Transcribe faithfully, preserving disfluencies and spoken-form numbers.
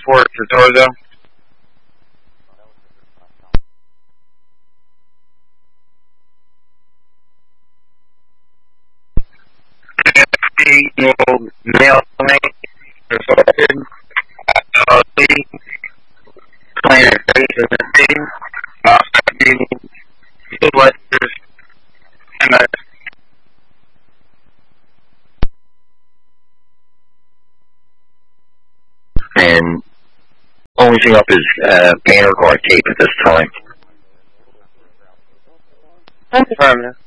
Fort Tortosa. Male resulted L L C planet in the team, offsetting Midwestern M S. And only thing up is uh, banner guard tape at this time. Affirmative.